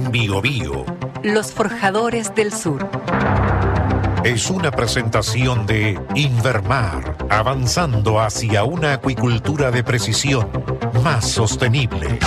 en Biobío. Los Forjadores del Sur. Es una presentación de Invermar, avanzando hacia una acuicultura de precisión más sostenible.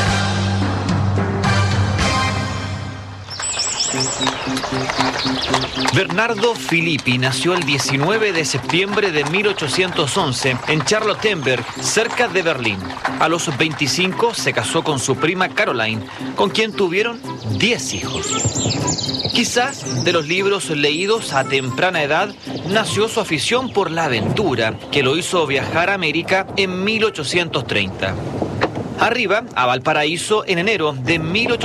Bernardo Filippi nació el 19 de septiembre de 1811 en Charlottenburg, cerca de Berlín. A los 25 se casó con su prima Caroline, con quien tuvieron 10 hijos. Quizás de los libros leídos a temprana edad nació su afición por la aventura, que lo hizo viajar a América en 1830. Arriba a Valparaíso en enero de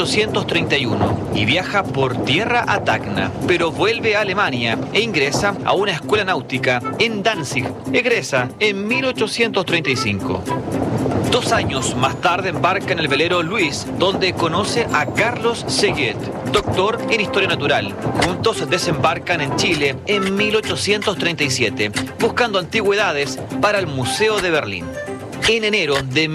1831 y viaja por tierra a Tacna, pero vuelve a Alemania e ingresa a una escuela náutica en Danzig. Egresa en 1835. 2 años más tarde embarca en el velero Luis, donde conoce a Carlos Seguet, doctor en Historia Natural. Juntos desembarcan en Chile en 1837, buscando antigüedades para el Museo de Berlín. En enero de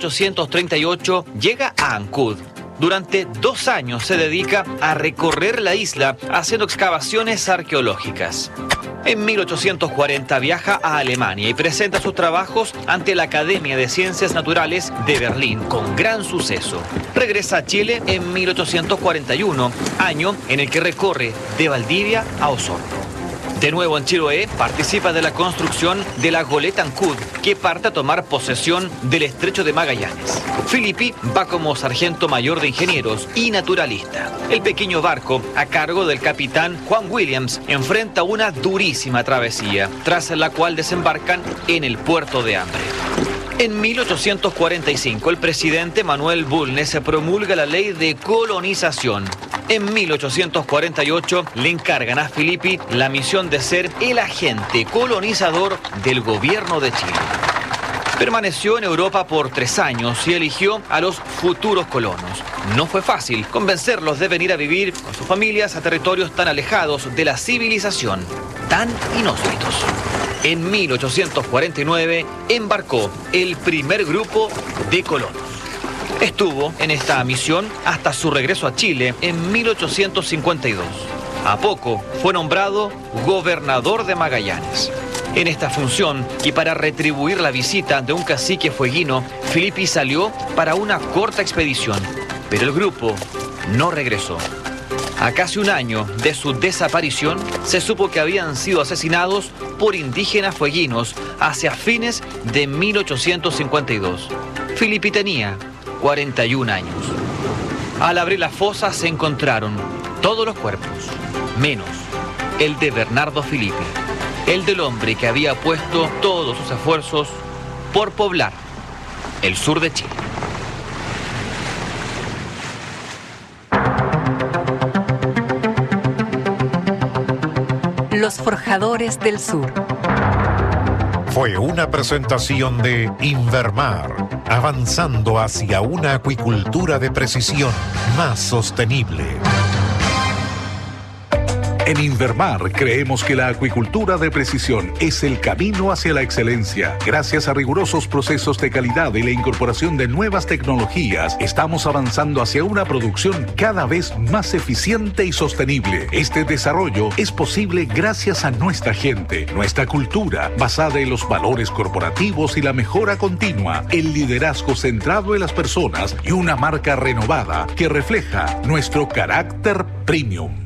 1838 llega a Ancud. Durante 2 años se dedica a recorrer la isla haciendo excavaciones arqueológicas. En 1840 viaja a Alemania y presenta sus trabajos ante la Academia de Ciencias Naturales de Berlín con gran suceso. Regresa a Chile en 1841, año en el que recorre de Valdivia a Osorno. De nuevo en Chiloé, participa de la construcción de la goleta Ancud, que parte a tomar posesión del Estrecho de Magallanes. Filippi va como sargento mayor de ingenieros y naturalista. El pequeño barco, a cargo del capitán Juan Williams, enfrenta una durísima travesía, tras la cual desembarcan en el puerto de Hambre. En 1845, el presidente Manuel Bulnes promulga la ley de colonización. En 1848 le encargan a Filippi la misión de ser el agente colonizador del gobierno de Chile. Permaneció en Europa por 3 años y eligió a los futuros colonos. No fue fácil convencerlos de venir a vivir con sus familias a territorios tan alejados de la civilización, tan inhóspitos. En 1849 embarcó el primer grupo de colonos. Estuvo en esta misión hasta su regreso a Chile en 1852. A poco fue nombrado gobernador de Magallanes. En esta función y para retribuir la visita de un cacique fueguino, Filippi salió para una corta expedición, pero el grupo no regresó. A casi 1 año de su desaparición, se supo que habían sido asesinados por indígenas fueguinos hacia fines de 1852. Filippi tenía 41 años. Al abrir las fosas se encontraron todos los cuerpos, menos el de Bernardo Filippi, el del hombre que había puesto todos sus esfuerzos por poblar el sur de Chile. Los Forjadores del Sur. Fue una presentación de Invermar, avanzando hacia una acuicultura de precisión más sostenible. En Invermar creemos que la acuicultura de precisión es el camino hacia la excelencia. Gracias a rigurosos procesos de calidad y la incorporación de nuevas tecnologías, estamos avanzando hacia una producción cada vez más eficiente y sostenible. Este desarrollo es posible gracias a nuestra gente, nuestra cultura, basada en los valores corporativos y la mejora continua, el liderazgo centrado en las personas y una marca renovada que refleja nuestro carácter premium.